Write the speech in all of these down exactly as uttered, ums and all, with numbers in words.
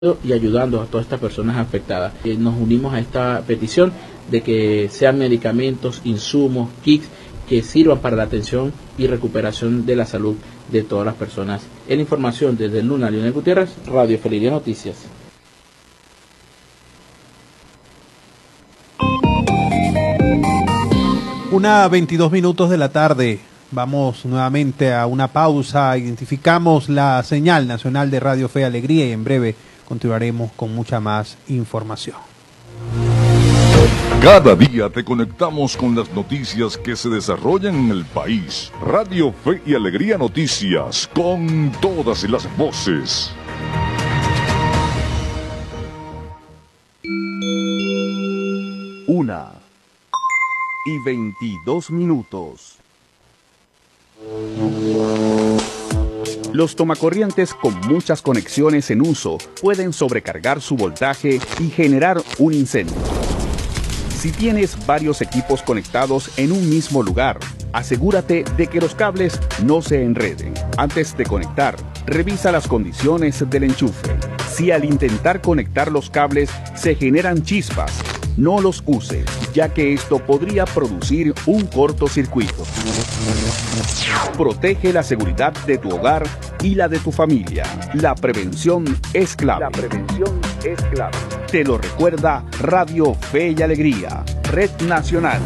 y ayudando a todas estas personas afectadas. Eh, nos unimos a esta petición de que sean medicamentos, insumos, kits que sirvan para la atención y recuperación de la salud de todas las personas. En información desde Luna, Leonel Gutiérrez, Radio Fe y Alegría Noticias. Una veintidós minutos de la tarde. Vamos nuevamente a una pausa. Identificamos la señal nacional de Radio Fe y Alegría y en breve continuaremos con mucha más información. Cada día te conectamos con las noticias que se desarrollan en el país. Radio Fe y Alegría Noticias, con todas las voces. Una y veintidós minutos. Los tomacorrientes con muchas conexiones en uso pueden sobrecargar su voltaje y generar un incendio. Si tienes varios equipos conectados en un mismo lugar, asegúrate de que los cables no se enreden. Antes de conectar, revisa las condiciones del enchufe. Si al intentar conectar los cables se generan chispas, no los uses, ya que esto podría producir un cortocircuito. Protege la seguridad de tu hogar y la de tu familia. La prevención es clave. La prevención es clave. Te lo recuerda Radio Fe y Alegría, Red Nacional.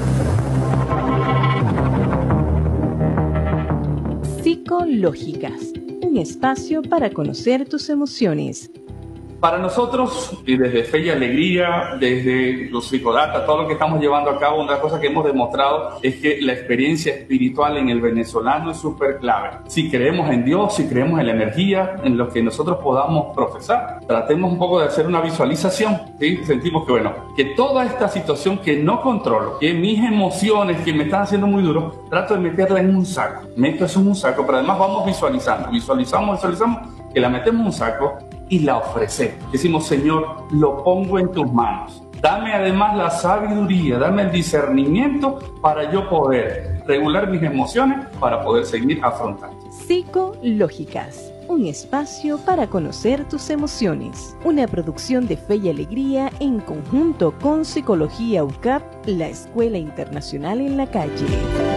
Psicológicas, un espacio para conocer tus emociones. Para nosotros, y desde Fe y Alegría, desde los psicodatas, todo lo que estamos llevando a cabo, una de las cosas que hemos demostrado es que la experiencia espiritual en el venezolano es súper clave. Si creemos en Dios, si creemos en la energía, en lo que nosotros podamos profesar, tratemos un poco de hacer una visualización, ¿sí? Sentimos que, bueno, que toda esta situación que no controlo, que mis emociones que me están haciendo muy duro, trato de meterla en un saco. Meto eso en un saco, pero además vamos visualizando, visualizamos, visualizamos, que la metemos en un saco y la ofrecemos. Decimos, Señor, lo pongo en tus manos. Dame además la sabiduría, dame el discernimiento para yo poder regular mis emociones, para poder seguir afrontando. Psicológicas, un espacio para conocer tus emociones. Una producción de Fe y Alegría en conjunto con Psicología U C A P, la Escuela Internacional en la Calle.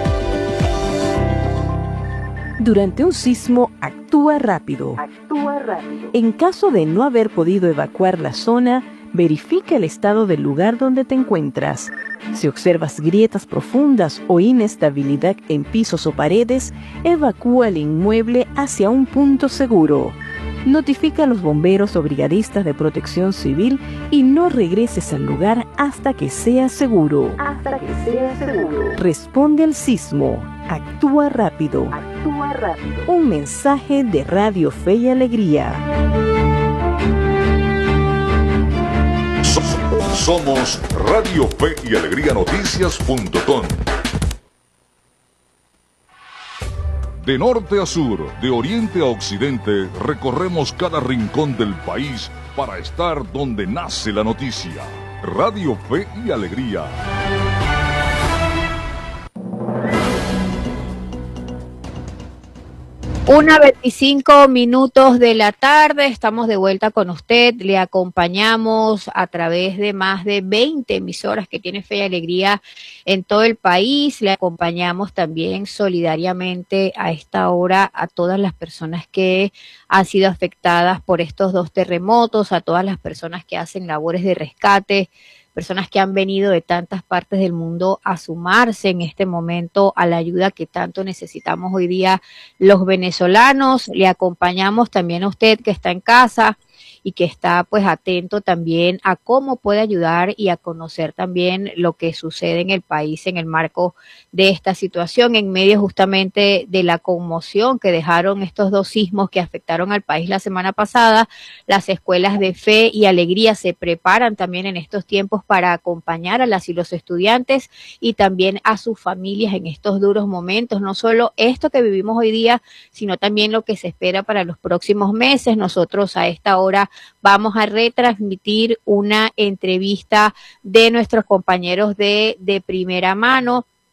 Durante un sismo, actúa rápido. Actúa rápido. En caso de no haber podido evacuar la zona, verifica el estado del lugar donde te encuentras. Si observas grietas profundas o inestabilidad en pisos o paredes, evacúa el inmueble hacia un punto seguro. Notifica a los bomberos o brigadistas de protección civil y no regreses al lugar hasta que sea seguro. Hasta que sea seguro. Responde al sismo. Actúa rápido. Actúa rápido. Un mensaje de Radio Fe y Alegría. Somos Radio Fe y Alegría Noticias punto com. De norte a sur, de oriente a occidente, recorremos cada rincón del país para estar donde nace la noticia. Radio Fe y Alegría. Una veinticinco minutos de la tarde, estamos de vuelta con usted, le acompañamos a través de más de veinte emisoras que tiene Fe y Alegría en todo el país, le acompañamos también solidariamente a esta hora a todas las personas que han sido afectadas por estos dos terremotos, a todas las personas que hacen labores de rescate, personas que han venido de tantas partes del mundo a sumarse en este momento a la ayuda que tanto necesitamos hoy día los venezolanos. Le acompañamos también a usted que está en casa y que está pues atento también a cómo puede ayudar y a conocer también lo que sucede en el país en el marco de esta situación, en medio justamente de la conmoción que dejaron estos dos sismos que afectaron al país la semana pasada. Las escuelas de Fe y Alegría se preparan también en estos tiempos para acompañar a las y los estudiantes y también a sus familias en estos duros momentos, no solo esto que vivimos hoy día, sino también lo que se espera para los próximos meses. Nosotros a esta hora vamos a retransmitir una entrevista de nuestros compañeros de, de primera mano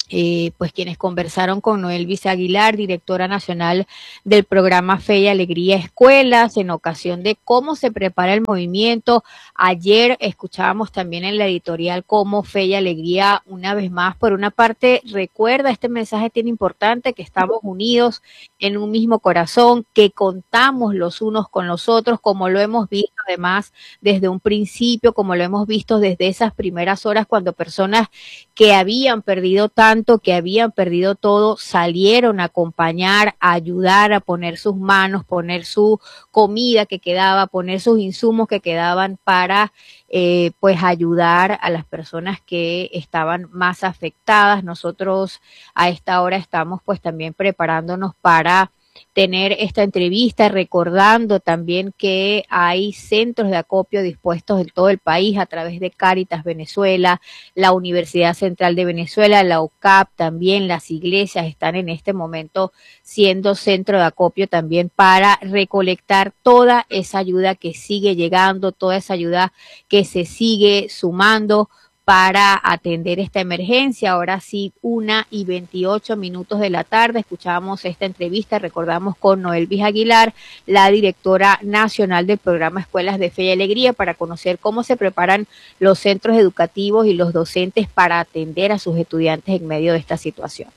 Eh, pues quienes conversaron con Noelvis Aguilar, directora nacional del programa Fe y Alegría Escuelas, en ocasión de cómo se prepara el movimiento. Ayer escuchábamos también en la editorial cómo Fe y Alegría, una vez más, por una parte, recuerda este mensaje tan importante, que estamos unidos en un mismo corazón, que contamos los unos con los otros, como lo hemos visto además desde un principio, como lo hemos visto desde esas primeras horas, cuando personas que habían perdido tanto, que habían perdido todo, salieron a acompañar, a ayudar, a poner sus manos, poner su comida que quedaba, poner sus insumos que quedaban para eh, pues ayudar a las personas que estaban más afectadas. Nosotros a esta hora estamos pues también preparándonos para tener esta entrevista, recordando también que hay centros de acopio dispuestos en todo el país a través de Cáritas Venezuela, la Universidad Central de Venezuela, la U C A P también, las iglesias están en este momento siendo centro de acopio también para recolectar toda esa ayuda que sigue llegando, toda esa ayuda que se sigue sumando para atender esta emergencia. Ahora sí, una y veintiocho minutos de la tarde, escuchábamos esta entrevista, recordamos con Noelvis Aguilar, la directora nacional del programa Escuelas de Fe y Alegría, para conocer cómo se preparan los centros educativos y los docentes para atender a sus estudiantes en medio de esta situación.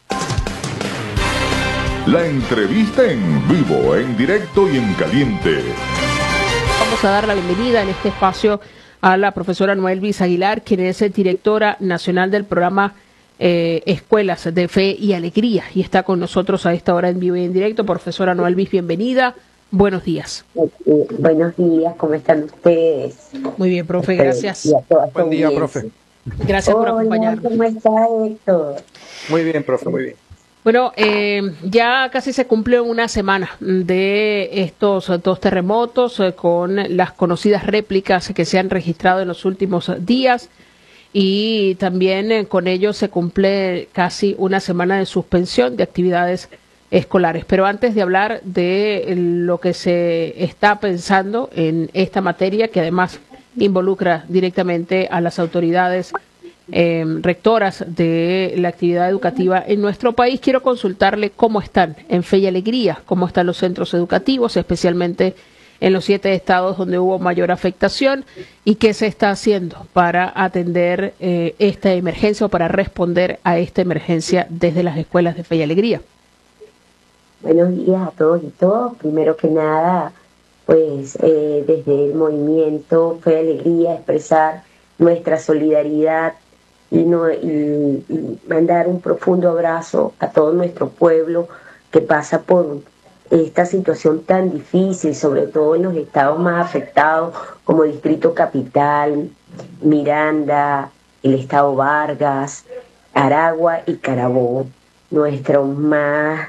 La entrevista en vivo, en directo y en caliente. Vamos a dar la bienvenida en este espacio a la profesora Noelvis Aguilar, quien es directora nacional del programa eh, Escuelas de Fe y Alegría, y está con nosotros a esta hora en vivo y en directo. Profesora Noelvis, bienvenida. Buenos días. Eh, buenos días, ¿cómo están ustedes? Muy bien, profe, gracias. Buen día, profe. Gracias por Hola, acompañarnos. ¿cómo está Héctor? Muy bien, profe, muy bien. Bueno, eh, ya casi se cumple una semana de estos dos terremotos eh, con las conocidas réplicas que se han registrado en los últimos días, y también eh, con ello se cumple casi una semana de suspensión de actividades escolares. Pero antes de hablar de lo que se está pensando en esta materia, que además involucra directamente a las autoridades Eh, rectoras de la actividad educativa en nuestro país, quiero consultarle cómo están en Fe y Alegría, cómo están los centros educativos, especialmente en los siete estados donde hubo mayor afectación, y qué se está haciendo para atender eh, esta emergencia o para responder a esta emergencia desde las escuelas de Fe y Alegría. Buenos días a todos y todas. Primero que nada, pues eh, desde el movimiento Fe y Alegría expresar nuestra solidaridad y, no, y, y mandar un profundo abrazo a todo nuestro pueblo que pasa por esta situación tan difícil, sobre todo en los estados más afectados como Distrito Capital, Miranda, el estado Vargas, Aragua y Carabobo. Nuestra más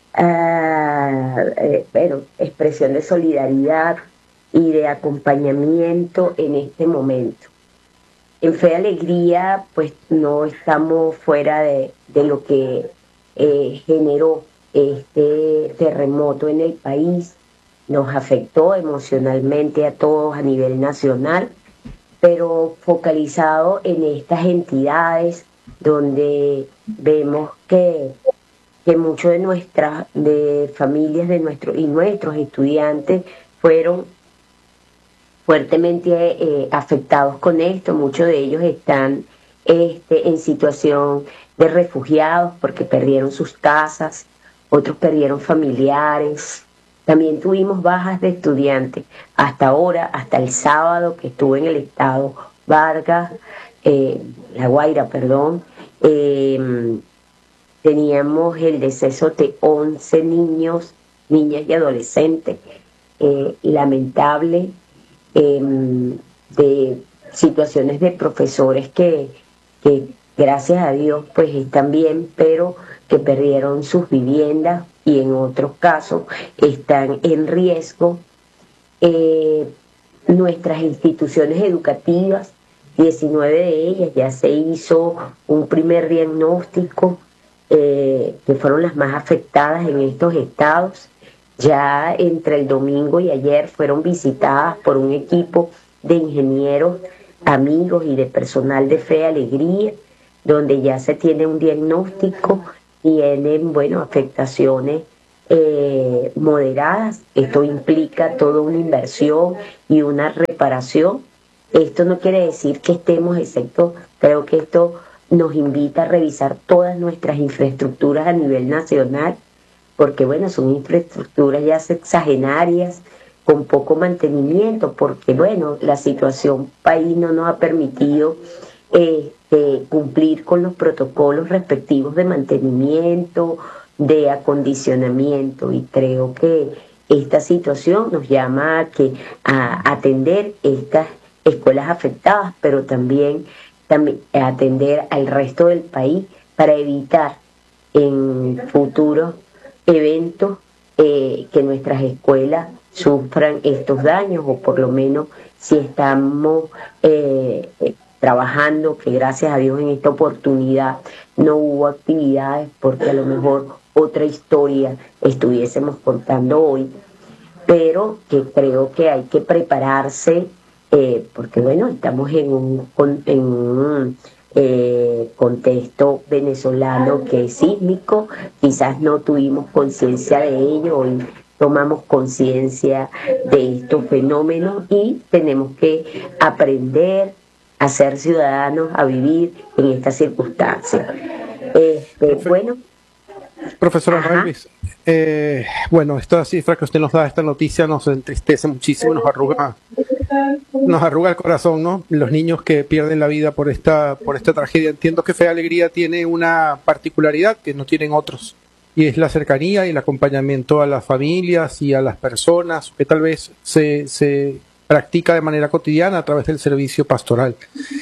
uh, eh, bueno, expresión de solidaridad y de acompañamiento en este momento. En Fe y Alegría, pues no estamos fuera de, de lo que eh, generó este terremoto en el país. Nos afectó emocionalmente a todos a nivel nacional, pero focalizado en estas entidades donde vemos que, que muchos de nuestras de familias de nuestro, y nuestros estudiantes fueron fuertemente eh, afectados con esto. Muchos de ellos están este, en situación de refugiados porque perdieron sus casas, otros perdieron familiares. También tuvimos bajas de estudiantes. Hasta ahora, hasta el sábado que estuve en el estado Vargas, eh, La Guaira, perdón, eh, teníamos el deceso de once niños, niñas y adolescentes. Eh, lamentable. Eh, de situaciones de profesores que, que gracias a Dios pues están bien, pero que perdieron sus viviendas y en otros casos están en riesgo. Eh, nuestras instituciones educativas, diecinueve de ellas, ya se hizo un primer diagnóstico, eh, que fueron las más afectadas en estos estados. Ya entre el domingo y ayer fueron visitadas por un equipo de ingenieros, amigos y de personal de Fe y Alegría. donde ya se tiene un diagnóstico, tienen, bueno, afectaciones eh, moderadas. Esto implica toda una inversión y una reparación. Esto no quiere decir que estemos excepto, creo que esto nos invita a revisar todas nuestras infraestructuras a nivel nacional, porque bueno, son infraestructuras ya sexagenarias, con poco mantenimiento, porque bueno, la situación país no nos ha permitido eh, eh, cumplir con los protocolos respectivos de mantenimiento, de acondicionamiento, y creo que esta situación nos llama a, que, a atender estas escuelas afectadas, pero también, también atender al resto del país para evitar en futuros eventos eh, que nuestras escuelas sufran estos daños, o por lo menos si estamos eh, eh, trabajando, que gracias a Dios en esta oportunidad no hubo actividades, porque a lo mejor otra historia estuviésemos contando hoy, pero que creo que hay que prepararse, eh, porque bueno, estamos en un, en un eh, contexto venezolano que es sísmico, quizás no tuvimos conciencia de ello, hoy tomamos conciencia de estos fenómenos y tenemos que aprender a ser ciudadanos, a vivir en estas circunstancias. Este, bueno, Profesora Raivis, eh, bueno, esta cifra que usted nos da, esta noticia nos entristece muchísimo, nos arruga, nos arruga el corazón, ¿no? Los niños que pierden la vida por esta, por esta tragedia. Entiendo que Fe y Alegría tiene una particularidad que no tienen otros, y es la cercanía y el acompañamiento a las familias y a las personas, que tal vez se, se practica de manera cotidiana a través del servicio pastoral.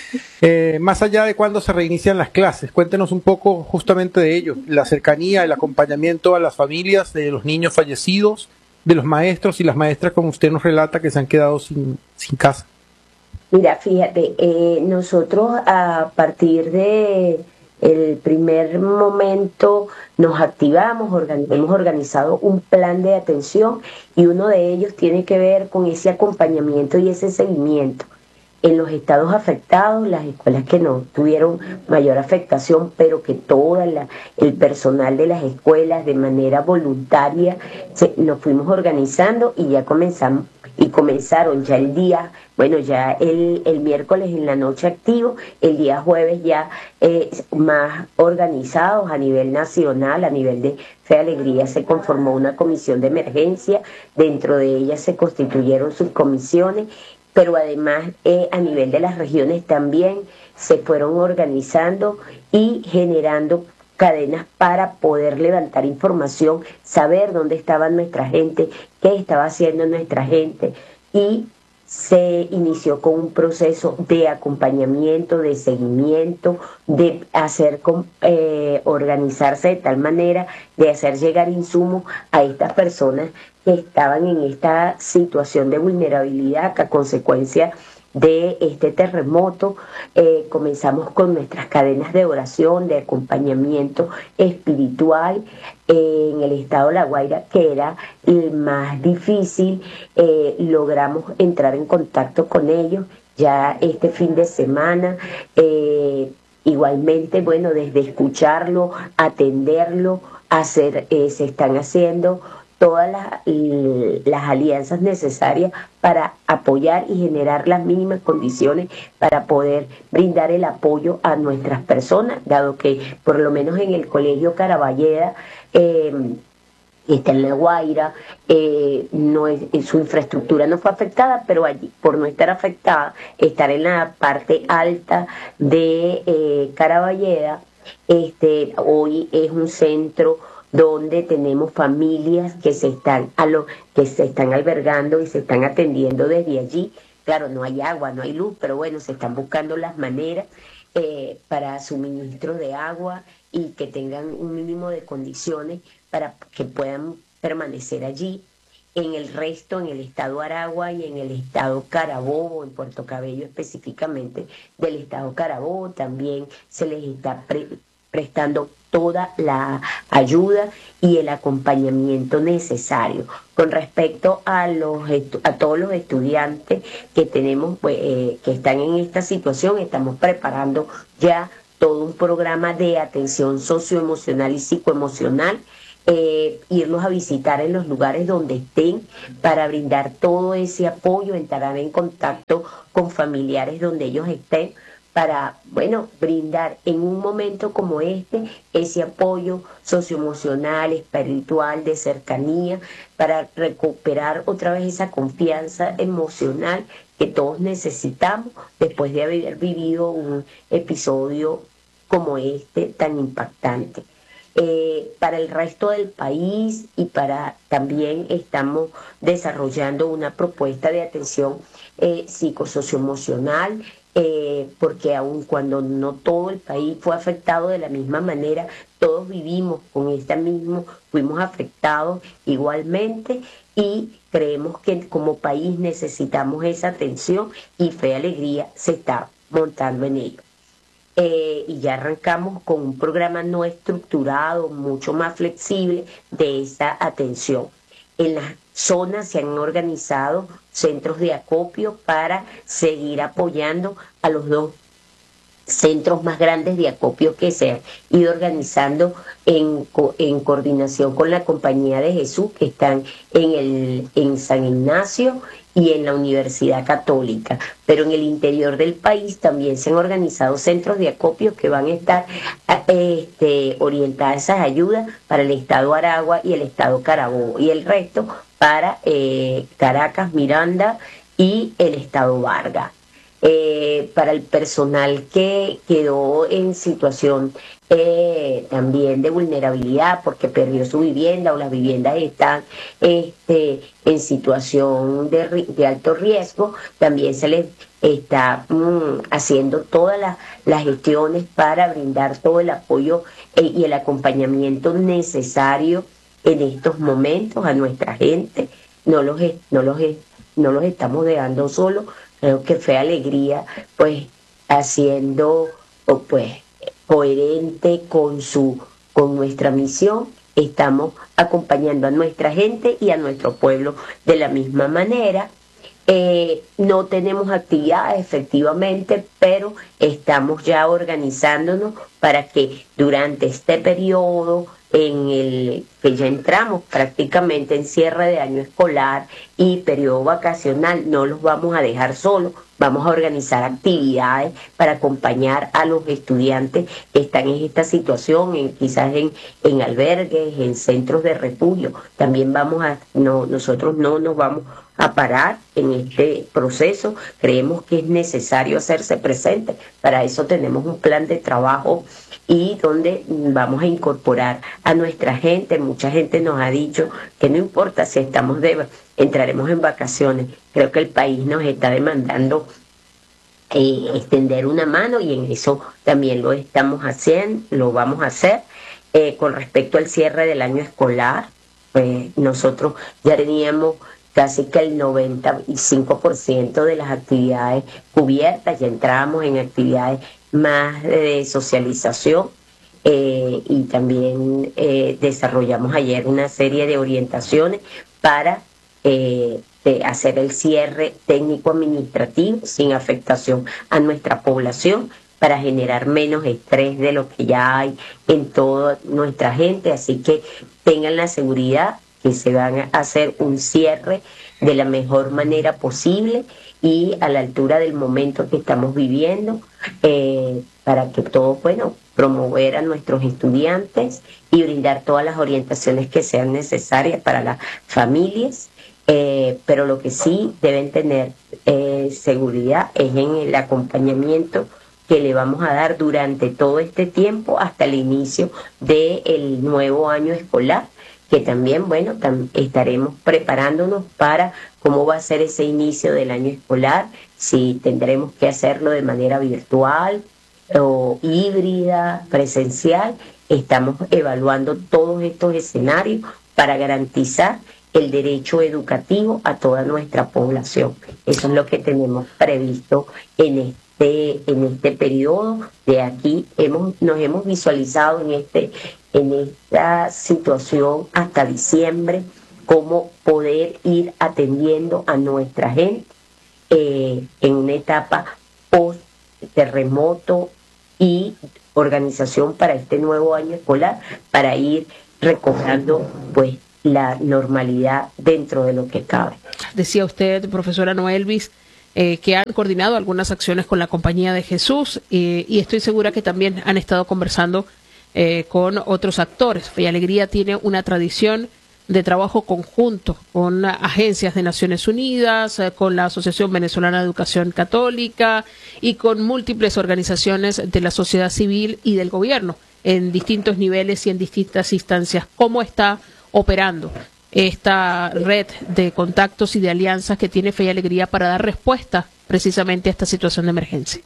Eh, más allá de cuándo se reinician las clases, cuéntenos un poco justamente de ello, la cercanía, el acompañamiento a las familias de los niños fallecidos, de los maestros y las maestras, como usted nos relata, que se han quedado sin, sin casa. Mira, fíjate, eh, nosotros a partir de el primer momento nos activamos, organi- hemos organizado un plan de atención, y uno de ellos tiene que ver con ese acompañamiento y ese seguimiento en los estados afectados, las escuelas que no tuvieron mayor afectación, pero que todo el personal de las escuelas de manera voluntaria se, nos fuimos organizando, y ya comenzamos y comenzaron ya el día, bueno, ya el, el miércoles en la noche activo, el día jueves ya eh, más organizados a nivel nacional, a nivel de Fe y Alegría se conformó una comisión de emergencia, dentro de ella se constituyeron subcomisiones, pero además eh, a nivel de las regiones también se fueron organizando y generando cadenas para poder levantar información, saber dónde estaba nuestra gente, qué estaba haciendo nuestra gente, y se inició con un proceso de acompañamiento, de seguimiento, de hacer eh, organizarse de tal manera de hacer llegar insumos a estas personas que estaban en esta situación de vulnerabilidad a consecuencia de este terremoto. Eh, comenzamos con nuestras cadenas de oración, de acompañamiento espiritual eh, en el estado de La Guaira, que era el más difícil. Eh, logramos entrar en contacto con ellos ya este fin de semana. Eh, igualmente, bueno, desde escucharlo, atenderlo, hacer, eh, se están haciendo todas las, las alianzas necesarias para apoyar y generar las mínimas condiciones para poder brindar el apoyo a nuestras personas, dado que por lo menos en el Colegio Caraballeda, eh, está en La Guaira, eh, no es, su infraestructura no fue afectada, pero allí, por no estar afectada, estar en la parte alta de eh, Caraballeda, este, hoy es un centro donde tenemos familias que se están a lo que se están albergando y se están atendiendo desde allí. Claro, no hay agua, no hay luz, pero bueno, se están buscando las maneras eh, para suministro de agua y que tengan un mínimo de condiciones para que puedan permanecer allí. En el resto, en el estado Aragua y en el estado Carabobo, en Puerto Cabello específicamente del estado Carabobo, también se les está pre prestando toda la ayuda y el acompañamiento necesario. Con respecto a los a todos los estudiantes que tenemos, pues, eh, que están en esta situación, estamos preparando ya todo un programa de atención socioemocional y psicoemocional, eh, irlos a visitar en los lugares donde estén para brindar todo ese apoyo, entrar en contacto con familiares donde ellos estén, para, bueno, brindar en un momento como este ese apoyo socioemocional, espiritual, de cercanía, para recuperar otra vez esa confianza emocional que todos necesitamos después de haber vivido un episodio como este tan impactante. Eh, para el resto del país y para también estamos desarrollando una propuesta de atención eh, psicosocioemocional, eh, porque aun cuando no todo el país fue afectado de la misma manera, todos vivimos con este mismo, fuimos afectados igualmente, y creemos que como país necesitamos esa atención, y Fe y Alegría se está montando en ello. Eh, y ya arrancamos con un programa no estructurado, mucho más flexible de esa atención. En las zonas se han organizado centros de acopio para seguir apoyando a los dos centros más grandes de acopio que se han ido organizando en, en coordinación con la Compañía de Jesús, que están en, el, en San Ignacio y en la Universidad Católica. Pero en el interior del país también se han organizado centros de acopio que van a estar este, orientadas esas ayudas para el estado Aragua y el estado Carabobo, y el resto para eh, Caracas, Miranda y el estado Vargas. Eh, para el personal que quedó en situación eh, también de vulnerabilidad porque perdió su vivienda o las viviendas están este, en situación de, de alto riesgo, también se les está mm, haciendo todas las, las gestiones para brindar todo el apoyo eh, y el acompañamiento necesario en estos momentos a nuestra gente. No los, no los, no los estamos dejando solos. Creo que Fe y Alegría, pues, haciendo, pues, coherente con su, con nuestra misión, estamos acompañando a nuestra gente y a nuestro pueblo de la misma manera. Eh, no tenemos actividades, efectivamente, pero estamos ya organizándonos para que durante este periodo, en el que ya entramos prácticamente en cierre de año escolar y periodo vacacional, no los vamos a dejar solos, vamos a organizar actividades para acompañar a los estudiantes que están en esta situación, en, quizás en, en albergues, en centros de refugio. También vamos a, no, nosotros no nos vamos a parar en este proceso, creemos que es necesario hacerse presente, para eso tenemos un plan de trabajo y donde vamos a incorporar a nuestra gente. Mucha gente nos ha dicho que no importa si estamos de, entraremos en vacaciones, creo que el país nos está demandando eh, extender una mano, y en eso también lo estamos haciendo, lo vamos a hacer. Eh, con respecto al cierre del año escolar, pues nosotros ya teníamos casi que el noventa y cinco por ciento de las actividades cubiertas, ya entrábamos en actividades más de socialización, eh, y también eh, desarrollamos ayer una serie de orientaciones para eh, de hacer el cierre técnico-administrativo sin afectación a nuestra población, para generar menos estrés de lo que ya hay en toda nuestra gente. Así que tengan la seguridad que se van a hacer un cierre de la mejor manera posible y a la altura del momento que estamos viviendo, eh, para que todo, bueno, promover a nuestros estudiantes y brindar todas las orientaciones que sean necesarias para las familias, eh, pero lo que sí deben tener eh, seguridad es en el acompañamiento que le vamos a dar durante todo este tiempo hasta el inicio del nuevo año escolar, que también, bueno, tam- estaremos preparándonos para cómo va a ser ese inicio del año escolar, si tendremos que hacerlo de manera virtual o híbrida, presencial. Estamos evaluando todos estos escenarios para garantizar el derecho educativo a toda nuestra población. Eso es lo que tenemos previsto en este, en este periodo. De aquí hemos, nos hemos visualizado en este en esta situación hasta diciembre, cómo poder ir atendiendo a nuestra gente eh, en una etapa post terremoto y organización para este nuevo año escolar, para ir recobrando pues la normalidad dentro de lo que cabe. Decía usted, profesora Noelvis, eh, que han coordinado algunas acciones con la Compañía de Jesús eh, y estoy segura que también han estado conversando eh, con otros actores. Fe y Alegría tiene una tradición de trabajo conjunto con agencias de Naciones Unidas, eh, con la Asociación Venezolana de Educación Católica y con múltiples organizaciones de la sociedad civil y del gobierno en distintos niveles y en distintas instancias. ¿Cómo está operando esta red de contactos y de alianzas que tiene Fe y Alegría para dar respuesta precisamente a esta situación de emergencia?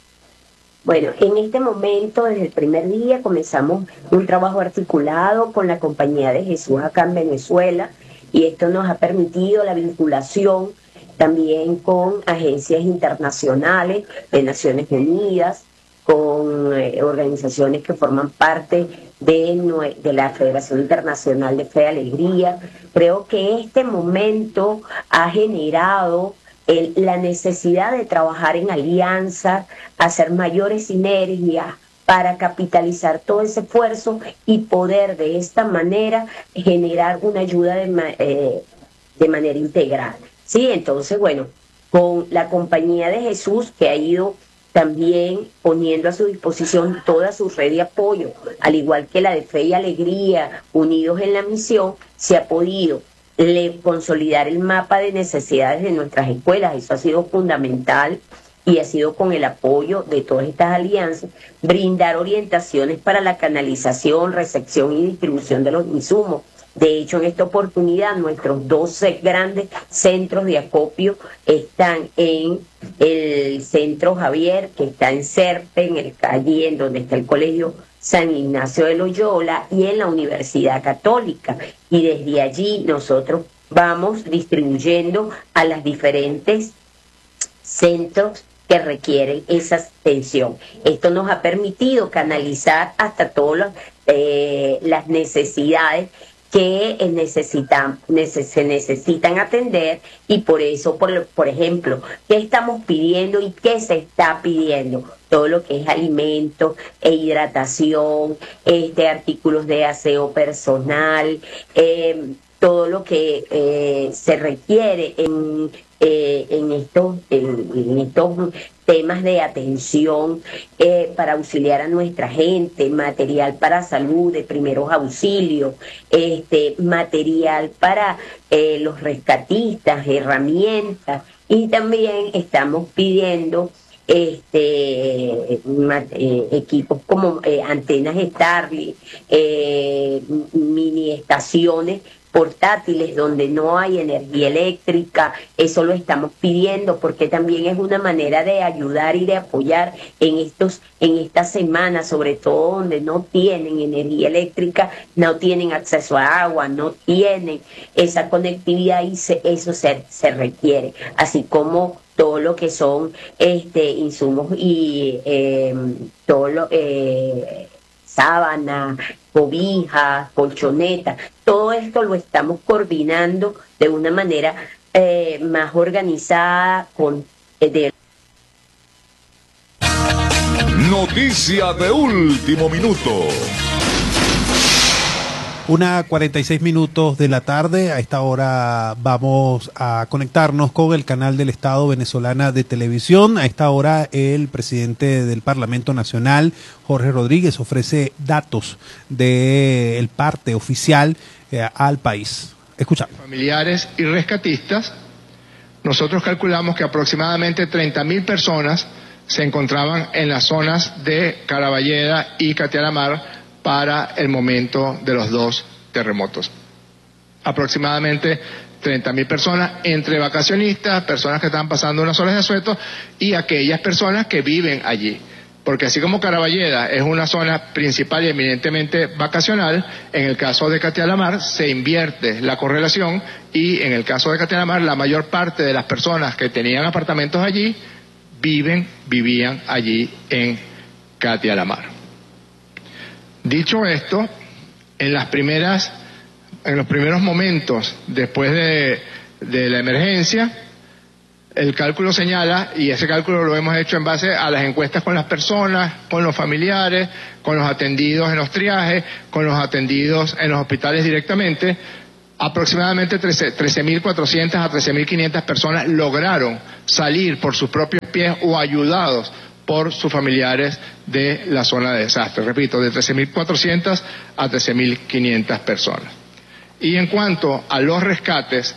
Bueno, en este momento, desde el primer día, comenzamos un trabajo articulado con la Compañía de Jesús acá en Venezuela, y esto nos ha permitido la vinculación también con agencias internacionales de Naciones Unidas, con eh, organizaciones que forman parte de, de la Federación Internacional de Fe y Alegría. Creo que este momento ha generado el, la necesidad de trabajar en alianza, hacer mayores sinergias para capitalizar todo ese esfuerzo y poder de esta manera generar una ayuda de, eh, de manera integral. Sí, entonces, bueno, con la Compañía de Jesús, que ha ido también poniendo a su disposición toda su red de apoyo, al igual que la de Fe y Alegría, unidos en la misión, se ha podido le, consolidar el mapa de necesidades de nuestras escuelas. Eso ha sido fundamental y ha sido con el apoyo de todas estas alianzas, brindar orientaciones para la canalización, recepción y distribución de los insumos. De hecho, en esta oportunidad, nuestros doce grandes centros de acopio están en el Centro Javier, que está en Serpe, en el calle, en donde está el Colegio San Ignacio de Loyola, y en la Universidad Católica. Y desde allí nosotros vamos distribuyendo a las diferentes centros que requieren esa atención. Esto nos ha permitido canalizar hasta todas eh, las necesidades que necesitan, neces se necesitan atender, y por eso, por, por ejemplo, ¿qué estamos pidiendo y qué se está pidiendo? Todo lo que es alimentos e hidratación, este, artículos de aseo personal, eh, todo lo que eh, se requiere en, eh, en, estos, en, en estos temas de atención eh, para auxiliar a nuestra gente, material para salud, de primeros auxilios, este, material para eh, los rescatistas, herramientas, y también estamos pidiendo este eh, equipos como eh, antenas Starlink, eh, mini estaciones portátiles donde no hay energía eléctrica. Eso lo estamos pidiendo porque también es una manera de ayudar y de apoyar en estos en estas semanas, sobre todo donde no tienen energía eléctrica, no tienen acceso a agua, no tienen esa conectividad, y se, eso se, se requiere, así como todo lo que son este insumos y eh, todo lo eh, sábana, cobijas, colchonetas. Todo esto lo estamos coordinando de una manera eh, más organizada con eh, de Noticia de último minuto. Una cuarenta y seis minutos de la tarde. A esta hora vamos a conectarnos con el canal del Estado Venezolana de Televisión. A esta hora el presidente del Parlamento Nacional, Jorge Rodríguez, ofrece datos del parte oficial eh, al país. Escuchamos. Familiares y rescatistas, nosotros calculamos que aproximadamente treinta mil personas se encontraban en las zonas de Caraballeda y Catialamar para el momento de los dos terremotos. Aproximadamente treinta mil personas, entre vacacionistas, personas que están pasando unas horas de asueto, y aquellas personas que viven allí. Porque así como Caraballeda es una zona principal y eminentemente vacacional, en el caso de Catialamar se invierte la correlación, y en el caso de Catialamar la mayor parte de las personas que tenían apartamentos allí viven, vivían allí en Catialamar. Dicho esto, en las primeras, en los primeros momentos después de, de la emergencia, El cálculo señala, y ese cálculo lo hemos hecho en base a las encuestas con las personas, con los familiares, con los atendidos en los triajes, con los atendidos en los hospitales directamente, aproximadamente trece mil cuatrocientas a trece mil quinientas personas lograron salir por sus propios pies o ayudados por sus familiares de la zona de desastre. Repito, de trece mil cuatrocientas a trece mil quinientas personas. Y en cuanto a los rescates,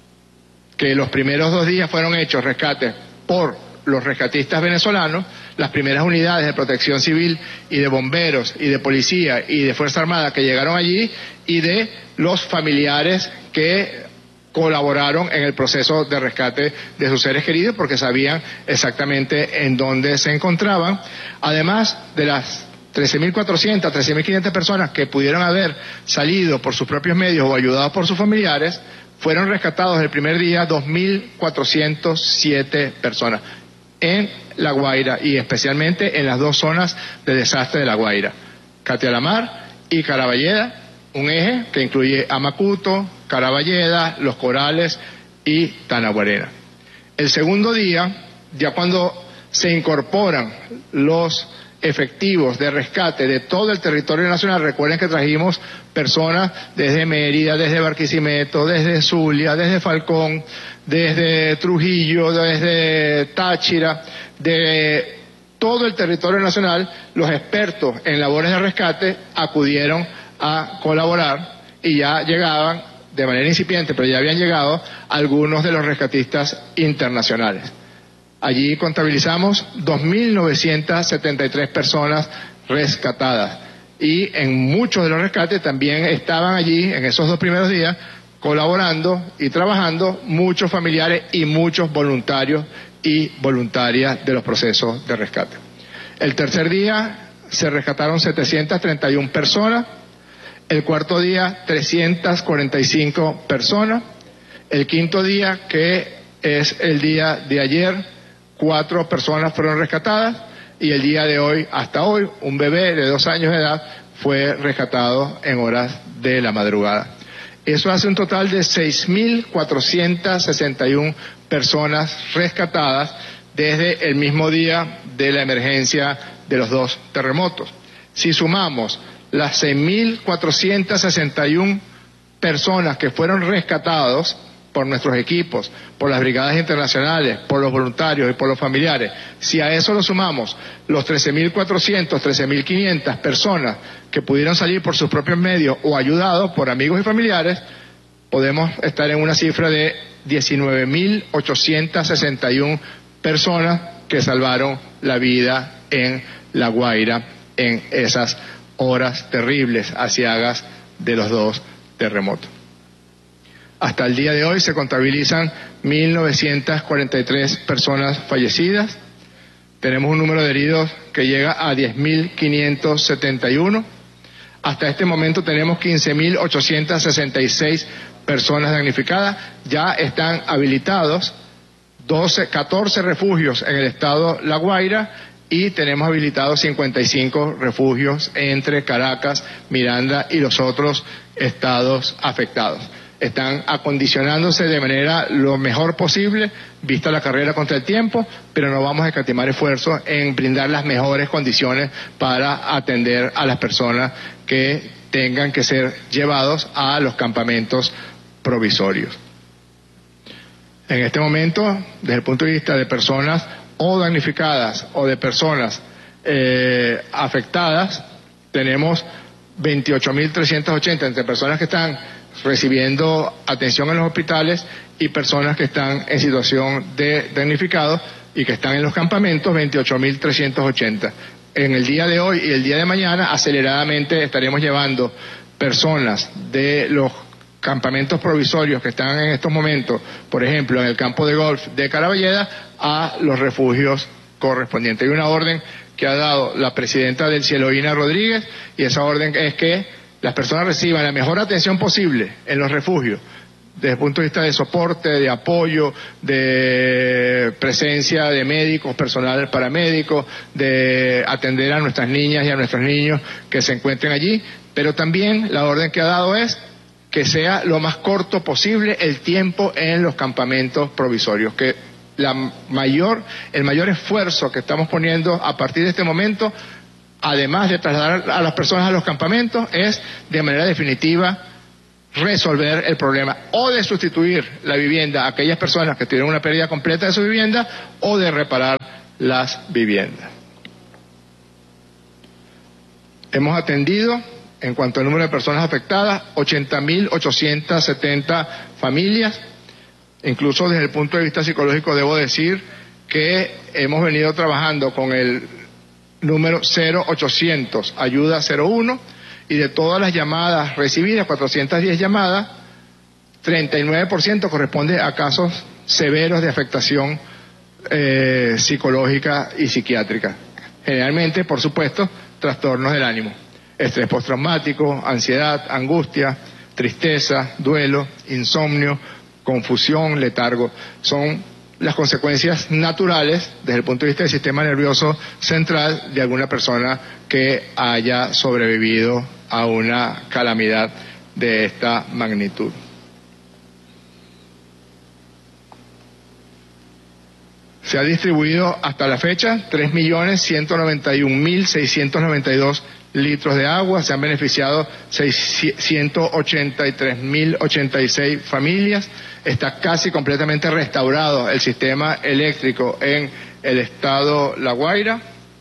que los primeros dos días fueron hechos rescates por los rescatistas venezolanos, las primeras unidades de protección civil y de bomberos y de policía y de Fuerza Armada que llegaron allí, y de los familiares que colaboraron en el proceso de rescate de sus seres queridos porque sabían exactamente en dónde se encontraban, además de las trece mil cuatrocientas, trece mil quinientas personas que pudieron haber salido por sus propios medios o ayudados por sus familiares. Fueron rescatados el primer día dos mil cuatrocientas siete personas en La Guaira y especialmente en las dos zonas de desastre de La Guaira, Catialamar y Caraballeda, un eje que incluye a Macuto, Caraballeda, Los Corales y Tanaguarena. El segundo día, ya cuando se incorporan los efectivos de rescate de todo el territorio nacional, recuerden que trajimos personas desde Mérida, desde Barquisimeto, desde Zulia, desde Falcón, desde Trujillo, desde Táchira, de todo el territorio nacional. Los expertos en labores de rescate acudieron a colaborar y ya llegaban de manera incipiente, pero ya habían llegado algunos de los rescatistas internacionales. Allí contabilizamos dos mil novecientas setenta y tres personas rescatadas y en muchos de los rescates también estaban allí en esos dos primeros días colaborando y trabajando muchos familiares y muchos voluntarios y voluntarias de los procesos de rescate. El tercer día se rescataron setecientas treinta y una personas, el cuarto día trescientas cuarenta y cinco personas, el quinto día, que es el día de ayer, cuatro personas fueron rescatadas y el día de hoy, hasta hoy, un bebé de dos años de edad fue rescatado en horas de la madrugada. Eso hace un total de seis mil cuatrocientas sesenta y una personas rescatadas desde el mismo día de la emergencia de los dos terremotos. Si sumamos las seis mil cuatrocientas sesenta y una personas que fueron rescatados por nuestros equipos, por las brigadas internacionales, por los voluntarios y por los familiares, si a eso lo sumamos los trece mil cuatrocientas, trece mil quinientas personas que pudieron salir por sus propios medios o ayudados por amigos y familiares, podemos estar en una cifra de diecinueve mil ochocientas sesenta y una personas que salvaron la vida en La Guaira en esas horas terribles, aciagas de los dos terremotos. Hasta el día de hoy se contabilizan mil novecientas cuarenta y tres personas fallecidas. Tenemos un número de heridos que llega a diez mil quinientos setenta y uno. Hasta este momento tenemos quince mil ochocientas sesenta y seis personas damnificadas. Ya están habilitados doce, catorce refugios en el estado La Guaira y tenemos habilitados cincuenta y cinco refugios entre Caracas, Miranda y los otros estados afectados. Están acondicionándose de manera lo mejor posible, vista la carrera contra el tiempo, pero no vamos a escatimar esfuerzos en brindar las mejores condiciones para atender a las personas que tengan que ser llevados a los campamentos provisorios. En este momento, desde el punto de vista de personas o damnificadas o de personas eh, afectadas, tenemos veintiocho mil trescientos ochenta entre personas que están recibiendo atención en los hospitales y personas que están en situación de damnificados y que están en los campamentos, veintiocho mil trescientos ochenta. En el día de hoy y el día de mañana, aceleradamente estaremos llevando personas de los campamentos provisorios que están en estos momentos, por ejemplo, en el campo de golf de Caraballeda, a los refugios correspondientes. Hay una orden que ha dado la presidenta del Cieloína Rodríguez y esa orden es que las personas reciban la mejor atención posible en los refugios, desde el punto de vista de soporte, de apoyo, de presencia de médicos, personal paramédico, de atender a nuestras niñas y a nuestros niños que se encuentren allí, pero también la orden que ha dado es que sea lo más corto posible el tiempo en los campamentos provisorios, que la mayor, el mayor esfuerzo que estamos poniendo a partir de este momento, además de trasladar a las personas a los campamentos, es de manera definitiva resolver el problema o de sustituir la vivienda a aquellas personas que tienen una pérdida completa de su vivienda o de reparar las viviendas. Hemos atendido, en cuanto al número de personas afectadas, ochenta mil ochocientas setenta familias. Incluso desde el punto de vista psicológico debo decir que hemos venido trabajando con el número cero ochocientos, ayuda cero uno, y de todas las llamadas recibidas, cuatrocientas diez llamadas, treinta y nueve por ciento corresponde a casos severos de afectación eh, psicológica y psiquiátrica. Generalmente, por supuesto, trastornos del ánimo, estrés postraumático, ansiedad, angustia, tristeza, duelo, insomnio, confusión, letargo. Son las consecuencias naturales desde el punto de vista del sistema nervioso central de alguna persona que haya sobrevivido a una calamidad de esta magnitud. Se ha distribuido hasta la fecha tres millones ciento noventa y un mil seiscientos noventa y dos litros de agua, se han beneficiado ciento ochenta y tres mil ochenta y seis familias, está casi completamente restaurado el sistema eléctrico en el estado La Guaira.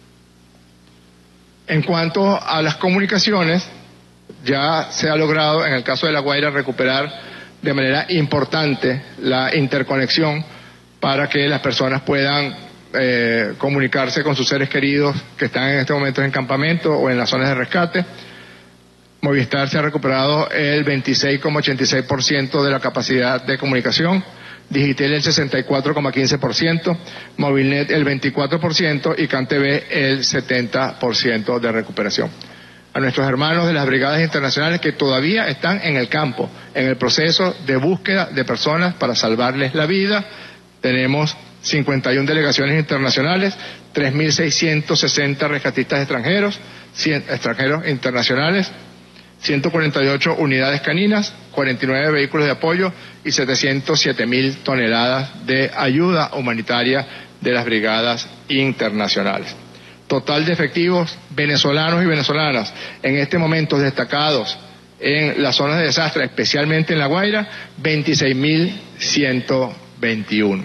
En cuanto a las comunicaciones, ya se ha logrado en el caso de La Guaira recuperar de manera importante la interconexión para que las personas puedan eh, comunicarse con sus seres queridos que están en este momento en campamento o en las zonas de rescate. Movistar se ha recuperado el veintiséis coma ochenta y seis por ciento de la capacidad de comunicación, Digitel el sesenta y cuatro coma quince por ciento, Movilnet el veinticuatro por ciento y CanTV el setenta por ciento de recuperación. A nuestros hermanos de las brigadas internacionales que todavía están en el campo, en el proceso de búsqueda de personas para salvarles la vida, tenemos cincuenta y una delegaciones internacionales, tres mil seiscientos sesenta rescatistas extranjeros, cien, extranjeros internacionales, ciento cuarenta y ocho unidades caninas, cuarenta y nueve vehículos de apoyo y setecientos siete mil toneladas de ayuda humanitaria de las brigadas internacionales. Total de efectivos venezolanos y venezolanas en este momento destacados en las zonas de desastre, especialmente en La Guaira, veintiséis mil ciento veintiuno.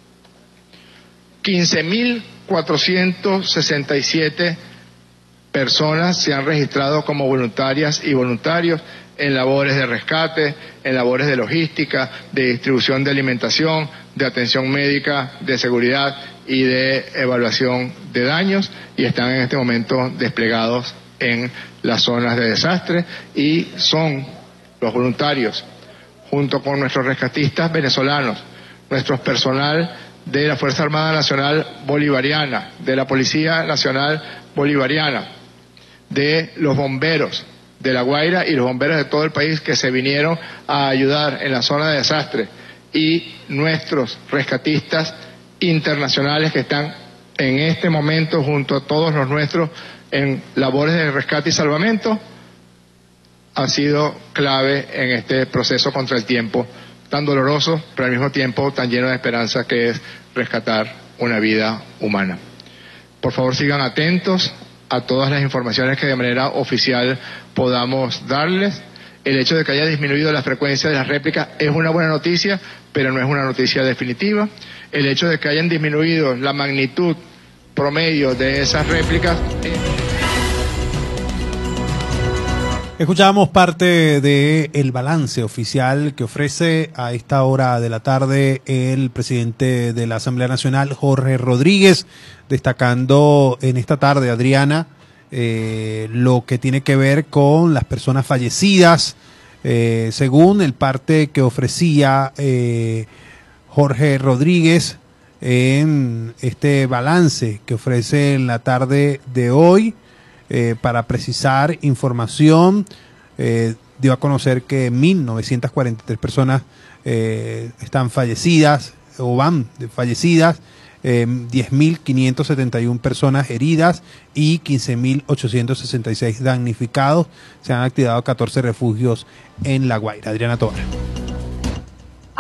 quince mil cuatrocientos sesenta y siete personas se han registrado como voluntarias y voluntarios en labores de rescate, en labores de logística, de distribución de alimentación, de atención médica, de seguridad y de evaluación de daños, y están en este momento desplegados en las zonas de desastre, y son los voluntarios, junto con nuestros rescatistas venezolanos, nuestro personal de la Fuerza Armada Nacional Bolivariana, de la Policía Nacional Bolivariana, de los bomberos de La Guaira y los bomberos de todo el país que se vinieron a ayudar en la zona de desastre, y nuestros rescatistas internacionales que están en este momento junto a todos los nuestros en labores de rescate y salvamento, ha sido clave en este proceso contra el tiempo tan doloroso, pero al mismo tiempo tan lleno de esperanza, que es rescatar una vida humana. Por favor, sigan atentos a todas las informaciones que de manera oficial podamos darles. El hecho de que haya disminuido la frecuencia de las réplicas es una buena noticia, pero no es una noticia definitiva. El hecho de que hayan disminuido la magnitud promedio de esas réplicas... Escuchábamos parte del balance oficial que ofrece a esta hora de la tarde el presidente de la Asamblea Nacional, Jorge Rodríguez, destacando en esta tarde, Adriana, eh, lo que tiene que ver con las personas fallecidas, eh, según el parte que ofrecía eh, Jorge Rodríguez en este balance que ofrece en la tarde de hoy. Eh, para precisar información, eh, dio a conocer que mil novecientas cuarenta y tres personas eh, están fallecidas o van fallecidas, eh, diez mil quinientas setenta y una personas heridas y quince mil ochocientos sesenta y seis damnificados. Se han activado catorce refugios en La Guaira. Adriana Tobar.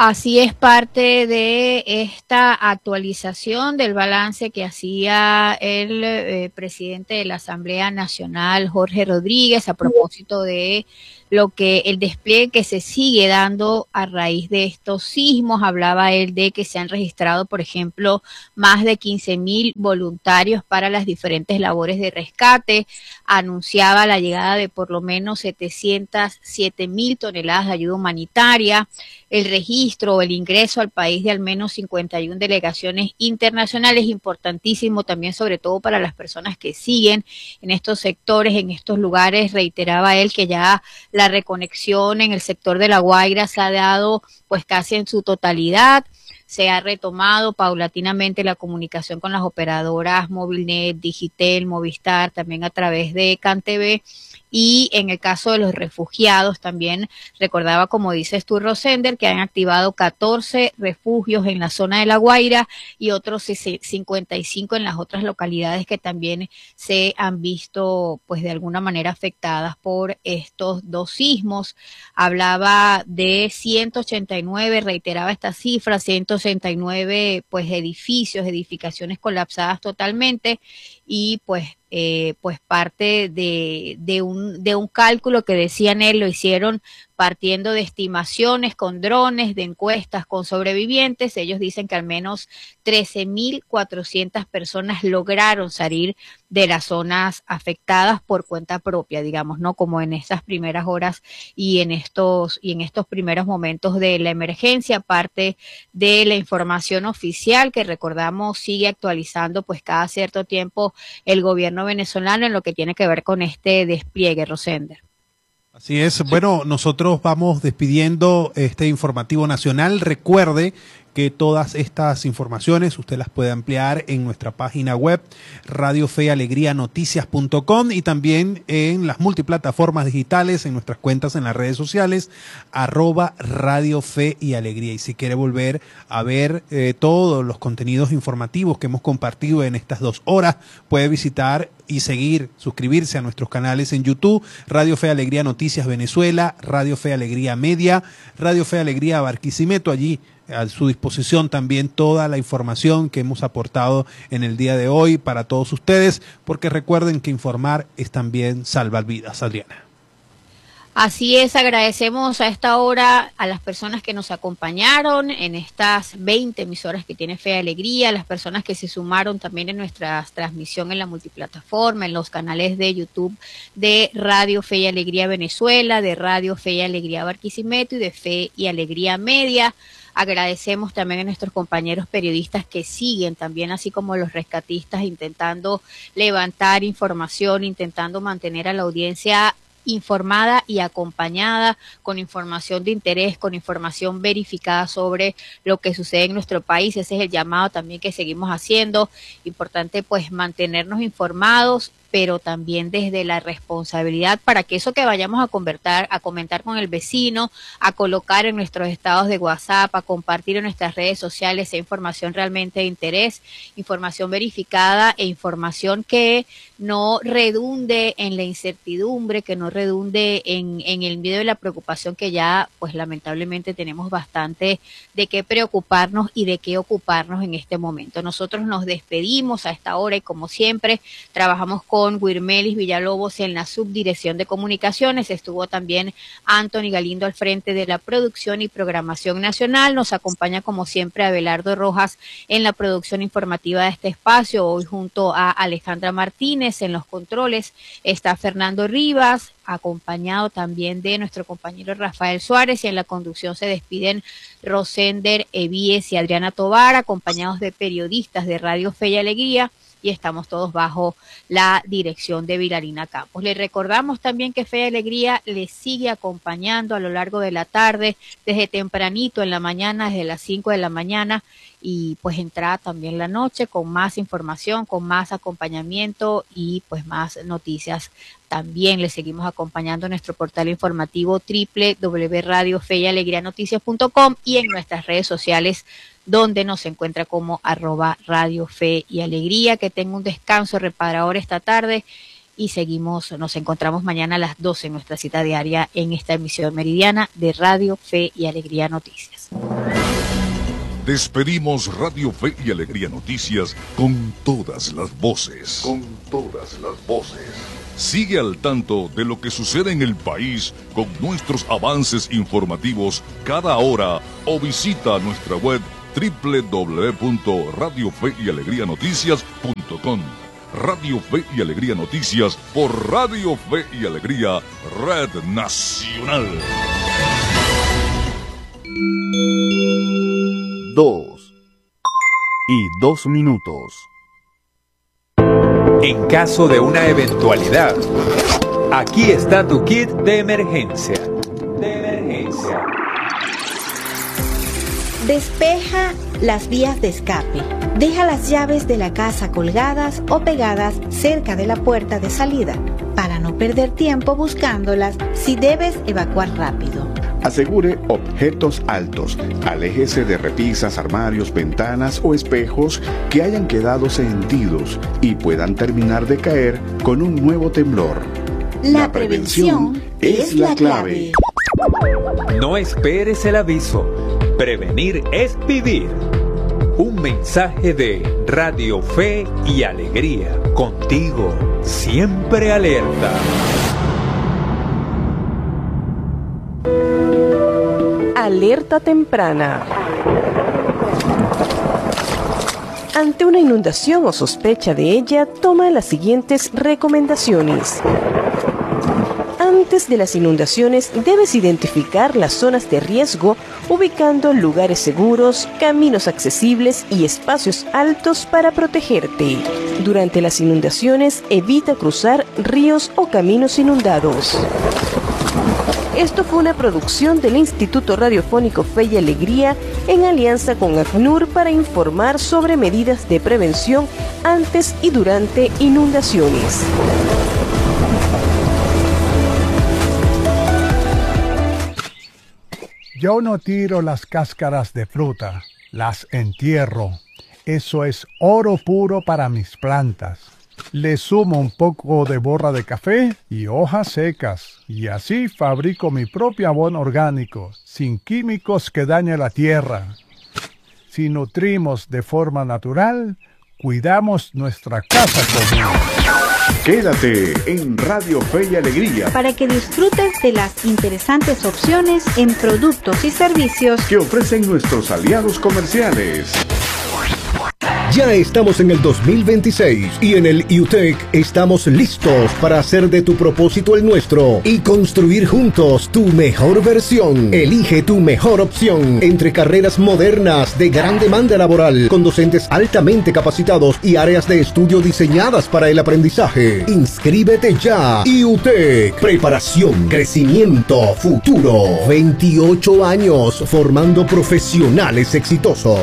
Así es parte de esta actualización del balance que hacía el eh, presidente de la Asamblea Nacional, Jorge Rodríguez, a propósito de lo que el despliegue que se sigue dando a raíz de estos sismos. Hablaba él de que se han registrado, por ejemplo, más de quince mil voluntarios para las diferentes labores de rescate. Anunciaba la llegada de por lo menos setecientas siete mil toneladas de ayuda humanitaria, el registro o el ingreso al país de al menos cincuenta y una delegaciones internacionales, importantísimo también, sobre todo para las personas que siguen en estos sectores, en estos lugares. Reiteraba él que ya la reconexión en el sector de La Guaira se ha dado pues casi en su totalidad. Se ha retomado paulatinamente la comunicación con las operadoras Movilnet, Digitel, Movistar, también a través de CanTV. Y en el caso de los refugiados también recordaba, como dices tú, Rosender, que han activado catorce refugios en la zona de La Guaira y otros cincuenta y cinco en las otras localidades que también se han visto pues de alguna manera afectadas por estos dos sismos. Hablaba de ciento ochenta y nueve, reiteraba esta cifra, ciento ochenta y nueve pues edificios, edificaciones colapsadas totalmente, y pues Eh, pues parte de, de, un, de un cálculo que decían él, lo hicieron partiendo de estimaciones con drones, de encuestas con sobrevivientes. Ellos dicen que al menos trece mil cuatrocientas personas lograron salir de las zonas afectadas por cuenta propia, digamos, ¿no? Como en estas primeras horas y en estos, y en estos primeros momentos de la emergencia, parte de la información oficial que, recordamos, sigue actualizando pues cada cierto tiempo el gobierno venezolano en lo que tiene que ver con este despliegue, Rosender. Así es. Bueno, nosotros vamos despidiendo este informativo nacional. Recuerde que todas estas informaciones usted las puede ampliar en nuestra página web radio fe y alegría noticias punto com y también en las multiplataformas digitales, en nuestras cuentas en las redes sociales, arroba Radio Fe y Alegría. Y si quiere volver a ver eh, todos los contenidos informativos que hemos compartido en estas dos horas, puede visitar y seguir, suscribirse a nuestros canales en YouTube, Radio Fe y Alegría Noticias Venezuela, Radio Fe y Alegría Media, Radio Fe y Alegría Barquisimeto. Allí a su disposición también toda la información que hemos aportado en el día de hoy para todos ustedes, porque recuerden que informar es también salvar vidas. Adriana. Así es, agradecemos a esta hora a las personas que nos acompañaron en estas veinte emisoras que tiene Fe y Alegría, a las personas que se sumaron también en nuestra transmisión en la multiplataforma, en los canales de YouTube de Radio Fe y Alegría Venezuela, de Radio Fe y Alegría Barquisimeto y de Fe y Alegría Media. Agradecemos también a nuestros compañeros periodistas que siguen también, así como los rescatistas, intentando levantar información, intentando mantener a la audiencia informada y acompañada con información de interés, con información verificada sobre lo que sucede en nuestro país. Ese es el llamado también que seguimos haciendo. Importante pues mantenernos informados, pero también desde la responsabilidad para que eso que vayamos a convertir, a comentar con el vecino, a colocar en nuestros estados de WhatsApp, a compartir en nuestras redes sociales, sea información realmente de interés, información verificada e información que no redunde en la incertidumbre, que no redunde en, en el miedo y la preocupación que ya, pues lamentablemente tenemos bastante de qué preocuparnos y de qué ocuparnos en este momento. Nosotros nos despedimos a esta hora y como siempre trabajamos con con Guirmelis Villalobos en la subdirección de comunicaciones. Estuvo también Anthony Galindo al frente de la producción y programación nacional. Nos acompaña como siempre Abelardo Rojas en la producción informativa de este espacio. Hoy junto a Alejandra Martínez en los controles está Fernando Rivas, acompañado también de nuestro compañero Rafael Suárez, y en la conducción se despiden Rosender Evíes y Adriana Tobar, acompañados de periodistas de Radio Fe y Alegría, y estamos todos bajo la dirección de Vilarina Campos. Les recordamos también que Fe y Alegría les sigue acompañando a lo largo de la tarde, desde tempranito en la mañana, desde las cinco de la mañana, y pues entrada también la noche con más información, con más acompañamiento y pues más noticias. También les seguimos acompañando en nuestro portal informativo doble u doble u doble u punto radio fe y alegría noticias punto com y en nuestras redes sociales, donde nos encuentra como arroba Radio Fe y Alegría. Que tenga un descanso reparador esta tarde y seguimos, nos encontramos mañana a las doce en nuestra cita diaria en esta emisión meridiana de Radio Fe y Alegría Noticias. Despedimos Radio Fe y Alegría Noticias con todas las voces. Con todas las voces. Sigue al tanto de lo que sucede en el país con nuestros avances informativos cada hora o visita nuestra web doble u doble u doble u punto radio fe y alegría noticias punto com. Radio Fe y Alegría Noticias por Radio Fe y Alegría, Red Nacional. Dos y dos minutos. En caso de una eventualidad, aquí está tu kit de emergencia. De emergencia. Despeja las vías de escape. Deja las llaves de la casa colgadas o pegadas cerca de la puerta de salida para no perder tiempo buscándolas si debes evacuar rápido. Asegure objetos altos. Aléjese de repisas, armarios, ventanas o espejos que hayan quedado sentidos y puedan terminar de caer con un nuevo temblor. La, la prevención, prevención es la clave. No esperes el aviso. Prevenir es vivir. Un mensaje de Radio Fe y Alegría. Contigo, siempre alerta. Alerta temprana. Ante una inundación o sospecha de ella, toma las siguientes recomendaciones. Antes de las inundaciones, debes identificar las zonas de riesgo, ubicando lugares seguros, caminos accesibles y espacios altos para protegerte. Durante las inundaciones, evita cruzar ríos o caminos inundados. Esto fue una producción del Instituto Radiofónico Fe y Alegría en alianza con ACNUR para informar sobre medidas de prevención antes y durante inundaciones. Yo no tiro las cáscaras de fruta, las entierro. Eso es oro puro para mis plantas. Le sumo un poco de borra de café y hojas secas, y así fabrico mi propio abono orgánico, sin químicos que dañen la tierra. Si nutrimos de forma natural, cuidamos nuestra casa común. Quédate en Radio Fe y Alegría para que disfrutes de las interesantes opciones en productos y servicios que ofrecen nuestros aliados comerciales. Ya estamos en el dos mil veintiséis y en el I U T E C estamos listos para hacer de tu propósito el nuestro y construir juntos tu mejor versión. Elige tu mejor opción entre carreras modernas de gran demanda laboral con docentes altamente capacitados y áreas de estudio diseñadas para el aprendizaje. Inscríbete ya. I U T E C, preparación, crecimiento, futuro. veintiocho años formando profesionales exitosos.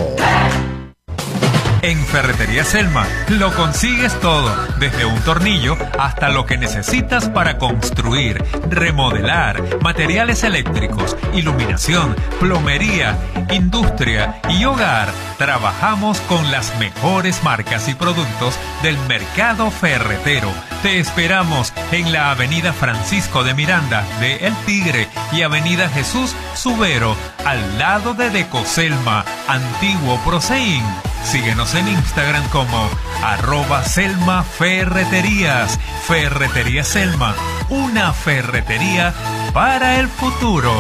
En Ferretería Selma lo consigues todo, desde un tornillo hasta lo que necesitas para construir, remodelar, materiales eléctricos, iluminación, plomería, industria y hogar. Trabajamos con las mejores marcas y productos del mercado ferretero. Te esperamos en la Avenida Francisco de Miranda de El Tigre y Avenida Jesús Subero, al lado de Decoselma, antiguo Proseín. Síguenos en Instagram como arroba Selma Ferreterías. Ferretería Selma, una ferretería para el futuro.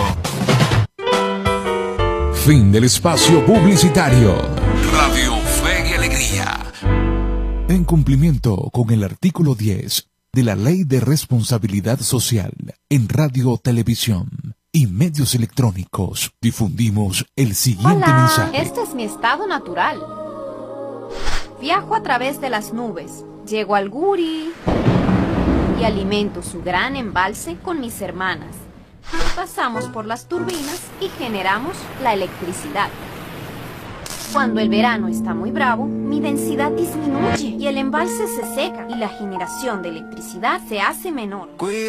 Fin del espacio publicitario. Radio Fe y Alegría. En cumplimiento con el artículo diez de la Ley de Responsabilidad Social en Radio, Televisión y medios electrónicos, difundimos el siguiente Hola, mensaje. Este es mi estado natural. Viajo a través de las nubes, llego al Guri y alimento su gran embalse con mis hermanas. Pasamos por las turbinas y generamos la electricidad. Cuando el verano está muy bravo, mi densidad disminuye y el embalse se seca y la generación de electricidad se hace menor.